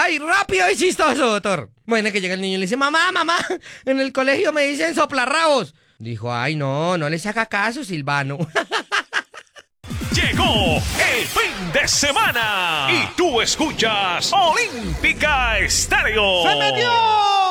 ¡Ay, rápido y chistoso, doctor! Bueno, que llega el niño y le dice, mamá, mamá, en el colegio me dicen soplarrabos. Dijo, ay, no, no les haga caso, Silvano. Llegó el fin de semana y tú escuchas Olímpica Estéreo. ¡Se metió!